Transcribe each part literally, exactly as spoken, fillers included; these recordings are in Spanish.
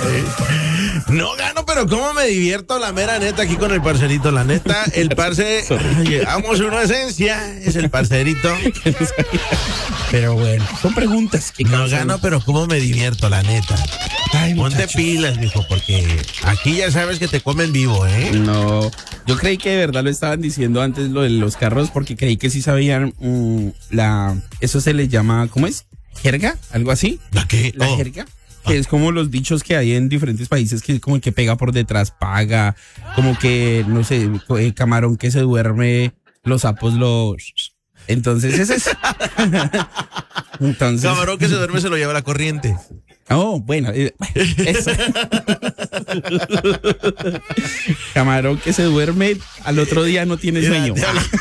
No gano, pero cómo me divierto, la mera neta, aquí con el parcerito. La neta, el parce, llevamos una esencia, es el parcerito. Pero bueno, son preguntas que No causan- gano, pero cómo me divierto, la neta. Ay, Ponte muchachos. pilas, mijo, porque aquí ya sabes que te comen vivo, ¿eh? No, yo creí que de verdad lo estaban diciendo antes lo de los carros porque creí que sí sabían mm, la, eso se le llama, ¿cómo es? ¿Jerga? ¿Algo así? ¿La qué? La Oh. jerga. Que es como los dichos que hay en diferentes países, que como el que pega por detrás paga, como que, no sé, el camarón que se duerme, los sapos los... Entonces, ese es... Entonces... Camarón que se duerme se lo lleva la corriente. Oh, bueno, eh, eso. Camarón que se duerme, al otro día no tiene sueño.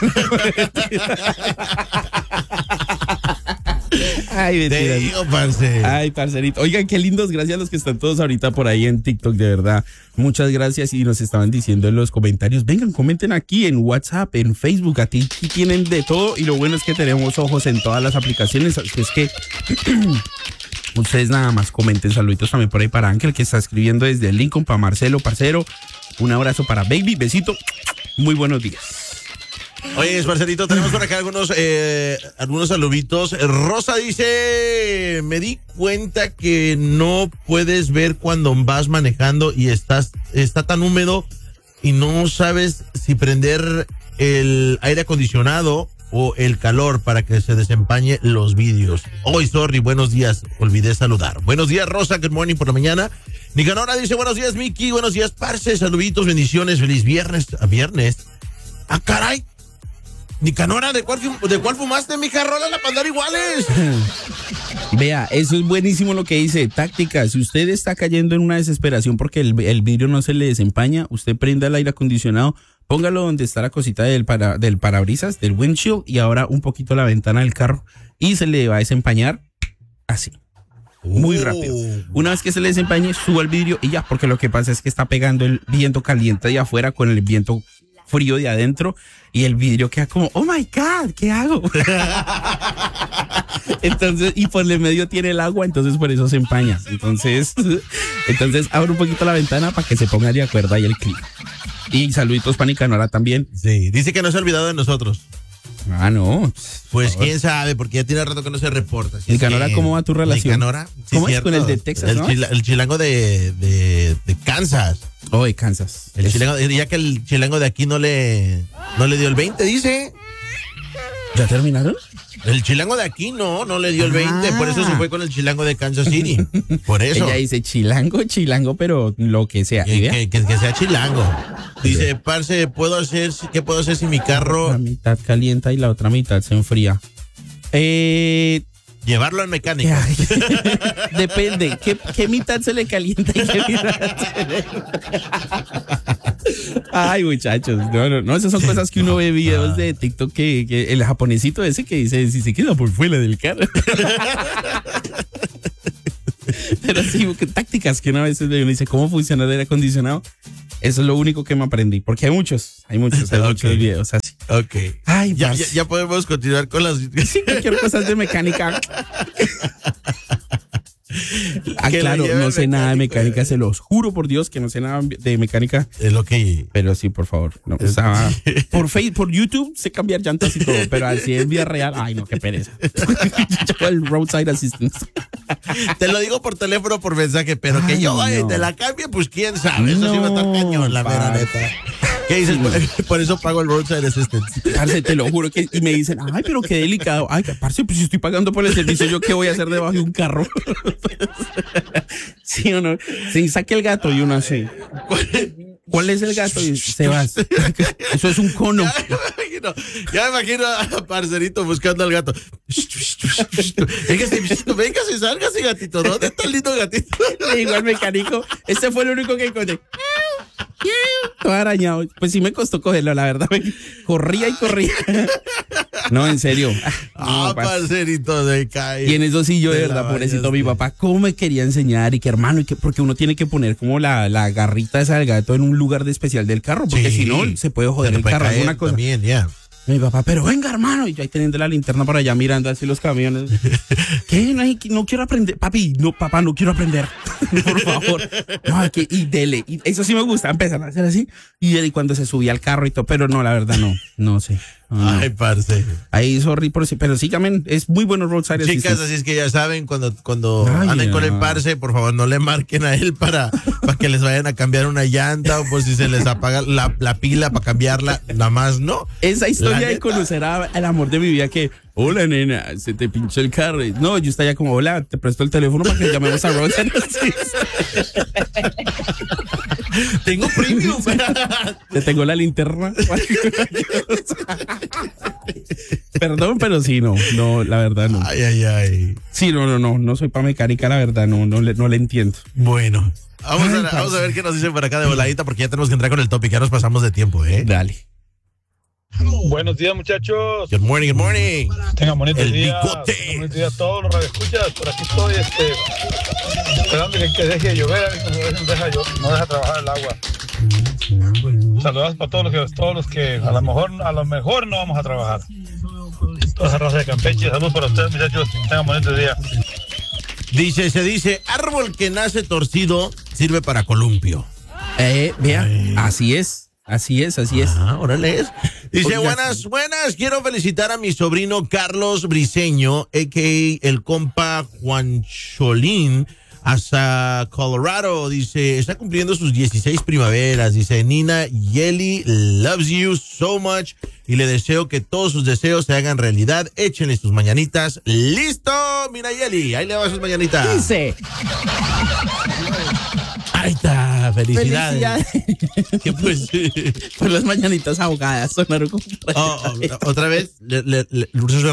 Ay, Te mentira. digo, parce. Ay, parcerito. Oigan, qué lindos, gracias a los que están todos ahorita por ahí en TikTok, de verdad. Muchas gracias y nos estaban diciendo en los comentarios, vengan, comenten aquí en WhatsApp, en Facebook, a ti aquí tienen de todo y lo bueno es que tenemos ojos en todas las aplicaciones, así es que ustedes nada más comenten. Saluditos también por ahí para Ángel que está escribiendo desde Lincoln, para Marcelo, parcero. Un abrazo para Baby, besito. Muy buenos días. Oye, parcerito, tenemos por acá algunos, eh, algunos saluditos. Rosa dice, me di cuenta que no puedes ver cuando vas manejando y estás, está tan húmedo y no sabes si prender el aire acondicionado o el calor para que se desempañe los vídeos. Hoy, sorry, buenos días, olvidé saludar. Buenos días, Rosa, good morning por la mañana. Nicanora dice, buenos días, Miki, buenos días, parce, saluditos, bendiciones, feliz viernes. ¿A viernes? Ah, caray. Nicanora, ¿de cuál, ¿de cuál fumaste, mija? Rola para andar iguales. Vea, eso es buenísimo lo que dice. Táctica, si usted está cayendo en una desesperación porque el, el vidrio no se le desempaña, usted prenda el aire acondicionado, póngalo donde está la cosita del, para, del parabrisas, del windshield, y ahora un poquito la ventana del carro y se le va a desempañar así. Muy Oh. rápido. Una vez que se le desempañe, suba el vidrio y ya, porque lo que pasa es que está pegando el viento caliente de afuera con el viento frío de adentro y el vidrio queda como, oh my God, ¿qué hago? Entonces, y por el medio tiene el agua, entonces por eso se empaña. Entonces, entonces abre un poquito la ventana para que se ponga de acuerdo ahí el clima. Y saluditos para Nicanora también. Sí, dice que no se ha olvidado de nosotros. Ah, no. Pues quién sabe, porque ya tiene rato que no se reporta. Así es Nicanora, que- ¿cómo va tu relación? Nicanora, sí, ¿Cómo es cierto. con el de Texas, el, no? chila- el chilango de, de, de Kansas. Oh, de Kansas. El Es- chilango, ya que el chilango de aquí no le, no le dio el veinte, dice. ¿Ya terminaron? El chilango de aquí no, no le dio el veinte, por eso se fue con el chilango de Kansas City. Por eso. Ella dice chilango, chilango, pero lo que sea. Que, ¿Y vea? que, que- que sea chilango. Dice, parce, ¿puedo hacer, ¿qué puedo hacer si mi carro La mitad calienta y la otra mitad se enfría. Eh, llevarlo al mecánico? ay, depende. ¿Qué, ¿Qué mitad se le calienta y qué mitad se le... Ay, muchachos. No, no, no. Esas son cosas que uno ve videos de TikTok que, que el japonesito ese que dice si se queda por fuera del carro. Pero sí, que tácticas que una vez uno dice cómo funciona el aire acondicionado. Eso es lo único que me aprendí. Porque hay muchos, hay muchos, hay Ok. muchos videos así. Ok. Ay, Ya, parce. ya, ya podemos continuar con las... Sí, cualquier cosa de mecánica. Ah, Que lo claro, lleve no el sé nada de mecánico, mecánica, eh. se los juro por Dios que no sé nada de mecánica. Es lo que... Pero sí, por favor. No, o sea, por Facebook, por YouTube sé cambiar llantas y todo, pero así en vida real, ay no, qué pereza. Yo el roadside assistance. Te lo digo por teléfono, por mensaje, pero que Ay, yo vaya y no. te la cambie, pues quién sabe. Eso sí va a estar No, cañón, la mera parce. neta. ¿Qué dices? Por, por eso pago el roadside assistance. Parce, te lo juro que y me dicen, ay, pero qué delicado. Ay, parce, pues si estoy pagando por el servicio, ¿yo qué voy a hacer debajo de un carro? ¿Sí o no? Sí, saque el gato y uno así. ¿Cuál es el gato? Y se va. Eso es un cono. Ya me imagino, ya me imagino a Parcerito buscando al gato. Véngase, véngase, sálgase, gatito. ¿Dónde está el lindo gatito? Igual mecánico. Este fue el único que encontré. Todo arañado. Pues sí me costó cogerlo, la verdad. Corría y corría. No, en serio. Ah, No, parce. Parcerito, de cae. Y en eso sí, yo de Te verdad, la pobrecito, mi bañaste. papá, cómo me quería enseñar y que hermano, y que porque uno tiene que poner como la, la garrita esa del gato en un lugar de especial del carro, porque Sí. si no, se puede joder Se le el puede carro, caer alguna cosa. También, ya. Y mi papá, pero venga, hermano. Y yo ahí teniendo la linterna para allá mirando así los camiones. ¿Qué? No, hay- no quiero aprender. Papi, no, papá, no quiero aprender. Por favor. No, aquí, y dele. Y eso sí me gusta, empezar a hacer así. Y, él, y cuando se subía al carro y todo. Pero no, la verdad, no. No sé. No, no. Ay, parce. Ahí, sorry por sí. Pero sí, llamen. Es muy bueno Roadside Chicas, Assistance. así es que ya saben, cuando, cuando Ay, anden con el ya. parce, por favor, no le marquen a él para, para que les vayan a cambiar una llanta o por si se les apaga la, la pila para cambiarla, nada más, ¿no? Esa historia La de neta. conocer a- al amor de mi vida que, hola nena, se te pinchó el carro. Y, no, yo estaría como, hola, te presto el teléfono para que llamemos a Roadside Assistance. Tengo premium. Te tengo la linterna. Perdón, pero sí, no, no, la verdad no. Ay, ay, ay. Sí, no, no, no, no soy para mecánica, la verdad, no, no le, no le entiendo. Bueno, vamos, Ay, a, vamos parce. a ver qué nos dicen por acá de voladita porque ya tenemos que entrar con el topic, ya nos pasamos de tiempo, ¿eh? Dale. Buenos días, muchachos. Good morning, good morning. Tengan bonito El día. bigote. Tengan bonito día a todos los radioescuchas. Por aquí estoy este, esperando que, que deje de llover. A veces no deja, llo- no deja trabajar el agua. Saludos para todos los que, todos los que a lo mejor a lo mejor no vamos a trabajar. Toda esa raza de Campeche. Saludos para ustedes, muchachos. Tengan bonito día. Dice, se dice, árbol que nace torcido sirve para columpio. Eh, vea, así es, así es, así es. Ah, órale. es. Dice, Oiga, buenas, sí. buenas, quiero felicitar a mi sobrino Carlos Briseño, a k a el compa Juan Cholín, hasta Colorado. Dice, está cumpliendo sus dieciséis primaveras. Dice, Nina Yeli loves you so much y le deseo que todos sus deseos se hagan realidad. Échenle sus mañanitas. ¡Listo, Nina Yeli! Ahí le va sus mañanitas. Dice, Ahí está, felicidades. felicidades. Que pues, Por las mañanitas ahogadas sonaron como... oh, oh, otra vez. Le, le, le,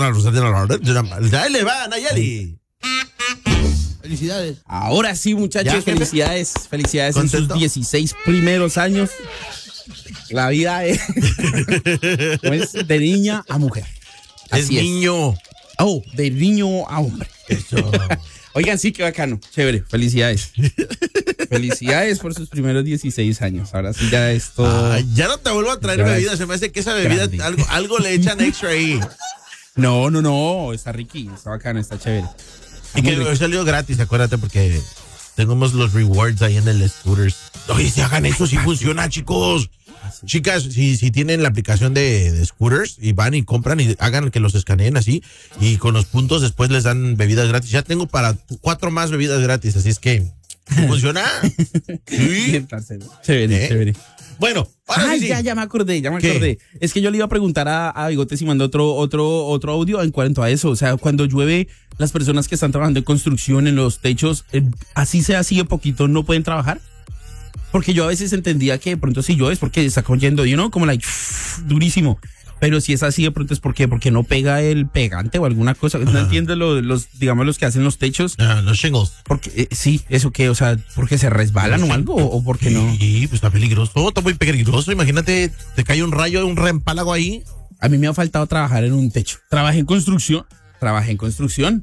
ahí le va, Nayeli. Felicidades. Ahora sí, muchachos, ¿Ya, jefe? felicidades, felicidades en ¿Contento? sus dieciséis primeros años. La vida es, pues, de niña a mujer. Es Así es. niño. Oh, de niño a hombre. Eso. Oigan, sí, qué bacano. Chévere, felicidades. Felicidades por sus primeros dieciséis años. Ahora sí ya esto... Ay, ya no te vuelvo a traer Ya bebida. es Se me hace que esa bebida, grande. algo, algo le echan extra ahí. No, no, no, está ricky, está bacano, está chévere. Y que Muy he salido gratis, acuérdate, porque tenemos los rewards ahí en el scooters. Oye, si hagan eso, sí funciona, chicos. Chicas, si, si tienen la aplicación de, de scooters y van y compran y hagan que los escaneen así y con los puntos después les dan bebidas gratis. Ya tengo para cuatro más bebidas gratis, así es que ¿sí funciona? Sí. Bien, parcero. Chévere, ¿Eh? chévere. Bueno, ahora Ay, sí, sí. ya, ya me acordé, ya me ¿Qué? acordé. Es que yo le iba a preguntar a, a Bigote si mandó otro, otro, otro audio en cuanto a eso. O sea, cuando llueve, las personas que están trabajando en construcción, en los techos, eh, así sea así de poquito, ¿no pueden trabajar? Porque yo a veces entendía que de pronto si llueve es porque está cayendo, you know, como like, durísimo. Pero si es así de pronto es porque, porque no pega el pegante o alguna cosa. No entiendo lo- los, digamos, los que hacen los techos. Ah, los shingles. Porque, eh, sí, eso que, o sea, porque se resbalan o algo, o, o porque no. Sí, pues está peligroso, está muy peligroso. Imagínate, te cae un rayo, un reempálago ahí. A mí me ha faltado trabajar en un techo. Trabajé en construcción. Trabajé en construcción.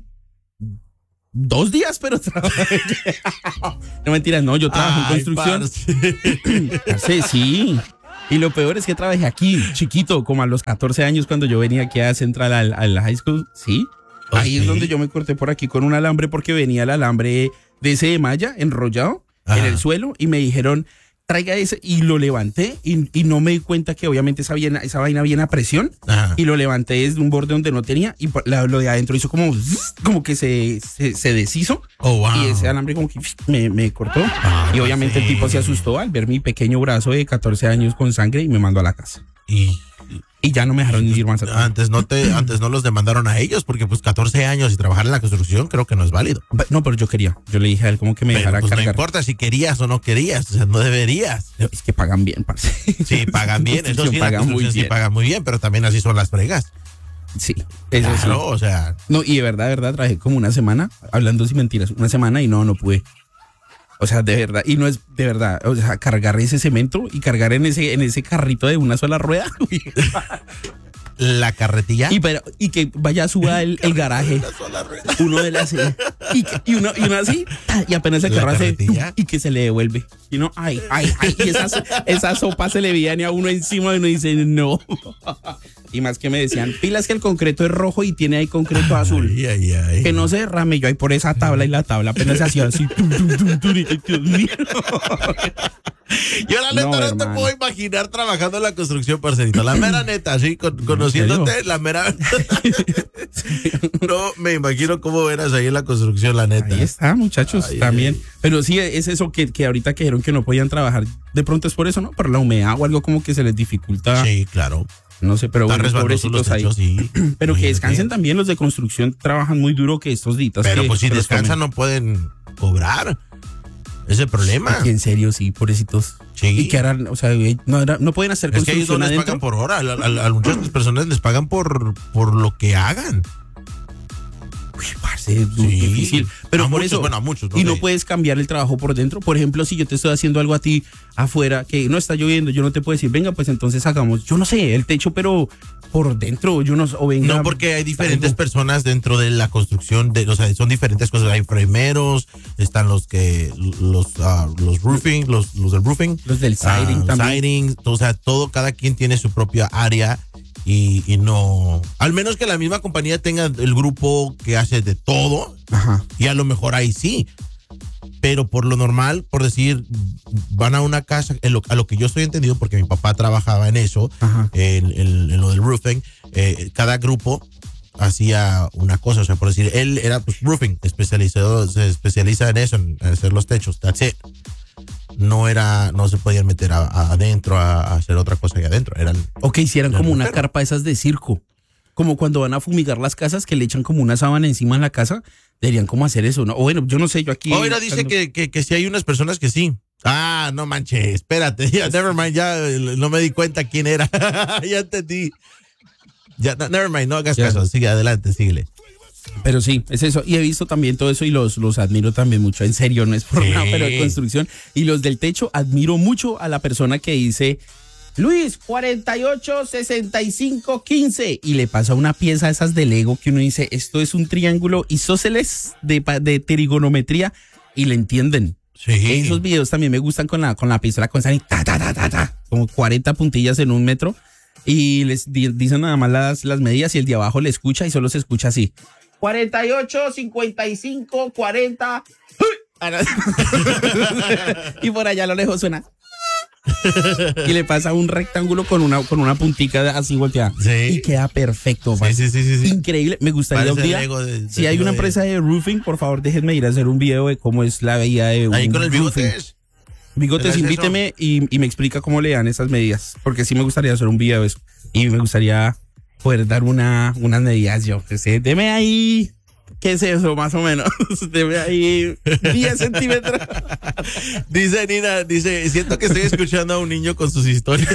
Dos días, pero trabajé. No mentiras, no, yo trabajé en Ay, construcción. parce. Parce, sí. Y lo peor es que trabajé aquí, chiquito, como a los catorce años cuando yo venía aquí a Central al, al high school. Sí. ¿Oh, Ahí sí? es donde yo me corté por aquí con un alambre porque venía el alambre de ese de malla enrollado Ajá. en el suelo y me dijeron, traiga ese, y lo levanté y, y no me di cuenta que obviamente esa, viene- esa vaina viene a presión. Ajá. Y lo levanté desde un borde donde no tenía y por- la- lo de adentro hizo como zzz, como que se, se, se deshizo. Oh, wow. Y ese alambre como que me, me cortó. Ah, y obviamente el tipo se sí. asustó al ver mi pequeño brazo de catorce años con sangre y me mandó a la casa. Y Y ya no me dejaron ir más atrás. antes no te, antes no los demandaron a ellos porque pues catorce años y trabajar en la construcción creo que no es válido. No, pero yo quería. Yo le dije a él como que me Pero dejara pues no cargar. importa si querías o no querías, o sea, no deberías. Es que pagan bien, parce. Sí, pagan bien, eso sí, la pagan muy construcción sí bien. pagan muy bien, pero también así son las fregas. Sí, eso sí. Claro, o sea, No, y de verdad, de verdad, trabajé como una semana, hablando sin mentiras, una semana y no, no pude. O sea, de verdad, y no es de verdad, o sea, cargar ese cemento y cargar en ese, en ese carrito de una sola rueda. uy, la carretilla. Y, pero, y que vaya, suba el, el garaje. Uno de las. Y, que- y, uno, y uno así. Y apenas el La carro hace. carretilla. Y que se le devuelve. Y uno, ay, ay, ay. Y esa, esa sopa se le viene a uno encima y uno dice, no. Y más que me decían, pilas que el concreto es rojo y tiene ahí concreto azul. Ay, ay, ay. Que no se derrame. Yo ahí por esa tabla y la tabla apenas se hacía así. Tum, tum, tum, tum, y que, Dios mío. Yo la neta No, no, te hermano. puedo imaginar trabajando en la construcción, parcerito. La mera neta, sí, con- conociéndote, la mera. No me imagino cómo eras ahí en la construcción, la neta. Ahí está, muchachos, Ay, también. ay. Pero sí, es eso que, que ahorita que dijeron que no podían trabajar. De pronto es por eso, ¿no? Por la humedad o algo como que se les dificulta. Sí, claro. No sé, pero Están bueno, resbalosos los pobrecitos ahí. techos, sí. Pero que Imagínate. descansen también los de construcción, trabajan muy duro que estos días. Pero que- pues si que los descansan tomen. no pueden cobrar. Ese es el problema. Aquí en serio, sí, pobrecitos. Sí. Y que harán, o sea, no, era- no pueden hacer Es que ellos no construcción les adentro. pagan por hora. A, a- a muchas personas les pagan por, por lo que hagan. Uy, parce, es muy Sí. difícil. Pero A por muchos, eso. bueno, a muchos, no y no sé. puedes cambiar el trabajo por dentro. Por ejemplo, si yo te estoy haciendo algo a ti afuera, que no está lloviendo, yo no te puedo decir, venga, pues entonces hagamos, yo no sé, el techo, pero por dentro, yo no sé, o venga. No, porque hay diferentes algo. personas dentro de la construcción, de, o sea, son diferentes cosas. Hay primeros, están los que, los, ah, los roofing, los, los del roofing. Los del siding ah, también. siding, o sea, todo, cada quien tiene su propia área y, y no, al menos que la misma compañía tenga el grupo que hace de todo, Ajá. y a lo mejor ahí sí. Pero por lo normal, por decir, van a una casa, en lo- a lo que yo estoy entendido, porque mi papá trabajaba en eso, Ajá. en, en- en lo del roofing, eh, cada grupo hacía una cosa, o sea, por decir, él era pues roofing, especializado, se especializa en eso, en hacer los techos, that's it. No era, no se podían meter a- a- adentro a, a hacer otra cosa ahí adentro, eran, O que hicieran Ya como no, una pero- carpa esas de circo. Como cuando van a fumigar las casas, que le echan como una sábana encima en la casa. Deberían como hacer eso, ¿no? O bueno, yo no sé, yo aquí. Oira dice que, que, que sí hay unas personas que sí. Ah, no manches, espérate, ya, never mind, ya eh, no me di cuenta quién era. Ya entendí. Ya, no, never mind, no hagas Ya. caso, sigue adelante, síguele. Pero sí, es eso. Y he visto también todo eso y los, los admiro también mucho. En serio, no es por Sí. nada, pero de construcción. Y los del techo, admiro mucho a la persona que dice, Luis, cuarenta y ocho, sesenta y cinco, quince. Y le pasa una pieza a esas de Lego que uno dice, esto es un triángulo isósceles de, pa- de trigonometría y le entienden. Sí. Esos videos también me gustan con la, con la pistola con y ta, ta, ta, ta, ta, como cuarenta puntillas en un metro. Y les di- dicen nada más las, las medidas y el de abajo le escucha y solo se escucha así. cuarenta y ocho, cincuenta y cinco, cuarenta. Y por allá a lo lejos suena. Y le pasa un rectángulo con una, con una puntica así volteada. Sí. Y queda perfecto. Sí, sí, sí, sí, sí. Increíble. Me gustaría Parece un día. Lego de- de- si hay una de- empresa de roofing, por favor, déjenme ir a hacer un video de cómo es la vida de Ahí un con el roofing. bigote. Bigotes, ¿Es eso? invíteme y, y me explica cómo le dan esas medidas. Porque sí me gustaría hacer un video de eso. Y me gustaría poder dar una, unas medidas yo. Que sé, deme ahí. ¿Qué es eso, más o menos? Deme ahí diez centímetros. Dice Nina, dice, siento que estoy escuchando a un niño con sus historias.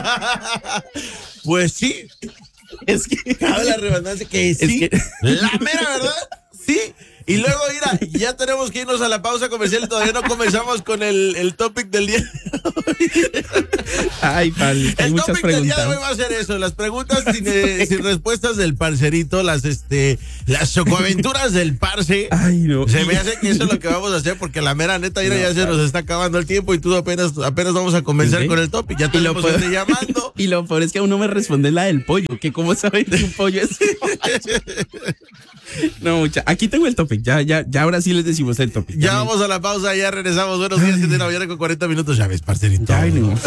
Pues sí, Es que. cabe la redundancia que Es sí. que- La mera verdad, sí. Y luego, mira, ya tenemos que irnos a la pausa comercial y todavía no comenzamos con el, el topic del día. Ay, Pablo, hay El muchas topic del día de hoy preguntas. va a ser eso, las preguntas sin, eh, sin respuestas del parcerito, las este, las chocoaventuras del parce. Ay, no. Se me hace que eso es lo que vamos a hacer porque la mera neta mira, No, ya se nos está acabando el tiempo y tú apenas, apenas vamos a comenzar ¿Sí? con el topic. Ya Y lo tenemos puedo- gente llamando. Y lo peor es que a uno me responde la del pollo. Que cómo saben que un pollo es. No, mucha. Aquí tengo el topic. Ya, ya, ya ahora sí les decimos el topic. Ya vamos a la pausa, ya regresamos. Buenos días, siete de la mañana con cuarenta minutos. Ya ves, parcerito. Ya venimos.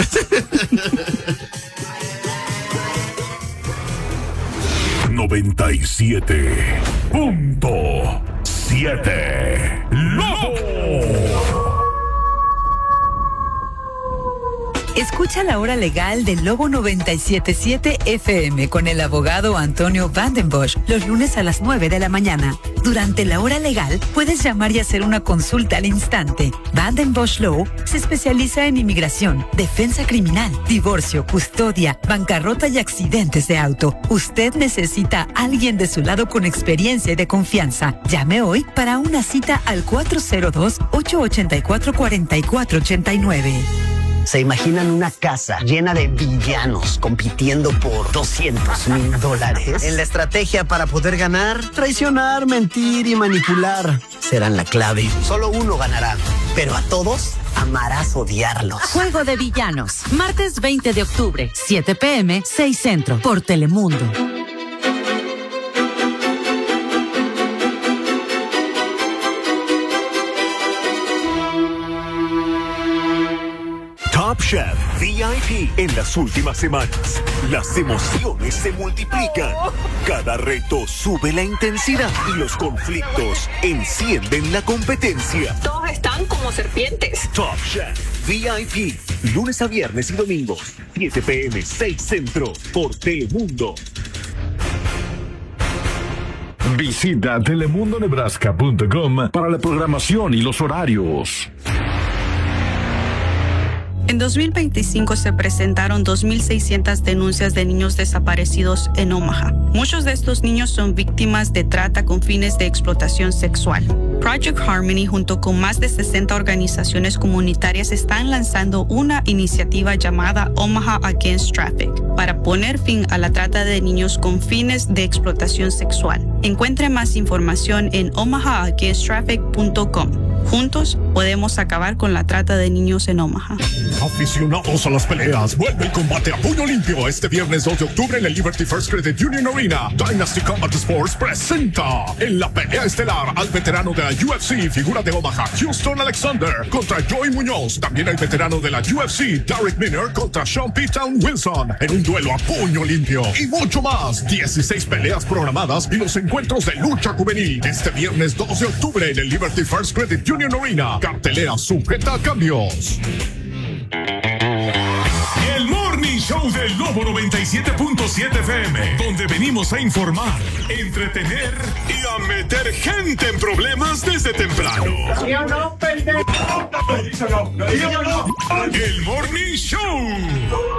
noventa y siete punto siete. ¡Loco! Escucha la hora legal de Lobo noventa y siete punto siete F M con el abogado Antonio Vandenbosch los lunes a las nueve de la mañana. Durante la hora legal puedes llamar y hacer una consulta al instante. Vandenbosch Law se especializa en inmigración, defensa criminal, divorcio, custodia, bancarrota y accidentes de auto. Usted necesita a alguien de su lado con experiencia y de confianza. Llame hoy para una cita al cuatro cero dos, ocho ocho cuatro, cuatro cuatro ocho nueve. ¿Se imaginan una casa llena de villanos compitiendo por doscientos mil dólares? En la estrategia para poder ganar, traicionar, mentir y manipular serán la clave. Solo uno ganará, pero a todos amarás odiarlos. Juego de villanos. Martes veinte de octubre, siete p m, seis Centro, por Telemundo. Top Chef V I P en las últimas semanas. Las emociones se multiplican. Cada reto sube la intensidad y los conflictos encienden la competencia. Todos están como serpientes. Top Chef V I P, lunes a viernes y domingos, siete p m, seis Centro, por Telemundo. Visita telemundo nebraska punto com para la programación y los horarios. En dos mil veinticinco se presentaron dos mil seiscientas denuncias de niños desaparecidos en Omaha. Muchos de estos niños son víctimas de trata con fines de explotación sexual. Project Harmony, junto con más de sesenta organizaciones comunitarias, están lanzando una iniciativa llamada Omaha Against Traffic para poner fin a la trata de niños con fines de explotación sexual. Encuentre más información en omaha against traffic punto com. Juntos podemos acabar con la trata de niños en Omaha. Aficionados a las peleas, vuelve el combate a puño limpio este viernes dos de octubre en el Liberty First Credit Union Arena. Dynasty Combat Sports presenta en la pelea estelar al veterano de la U F C, figura de Omaha, Houston Alexander, contra Joey Muñoz. También el veterano de la U F C, Derek Miner, contra Sean P-Town Wilson, en un duelo a puño limpio. Y mucho más. dieciséis peleas programadas y los encuentros de lucha juvenil este viernes dos de octubre en el Liberty First Credit Union Arena. Cartelera sujeta a cambios. El Morning Show del Lobo noventa y siete punto siete F M, donde venimos a informar, entretener y a meter gente en problemas desde temprano. El Morning Show.